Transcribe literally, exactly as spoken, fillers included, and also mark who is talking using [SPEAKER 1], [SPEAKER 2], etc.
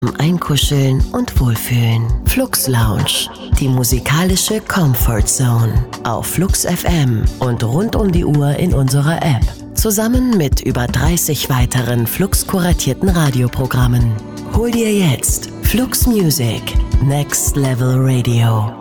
[SPEAKER 1] Einkuscheln und Wohlfühlen. Flux Lounge, die musikalische Comfort Zone auf Flux F M und rund um die Uhr in unserer App. Zusammen mit über dreißig weiteren Flux-kuratierten Radioprogrammen. Hol dir jetzt Flux Music, Next Level Radio.